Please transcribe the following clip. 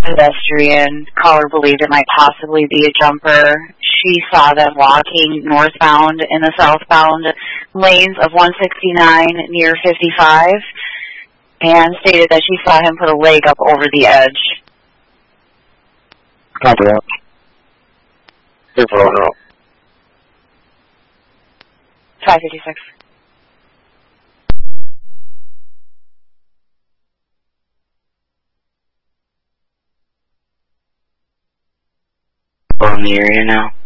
pedestrian. Caller believed it might possibly be a jumper. She saw them walking northbound in the southbound lanes of 169 near 55 and stated that she saw him put a leg up over the edge. Copy that. Here for Roll. 556. In the area now.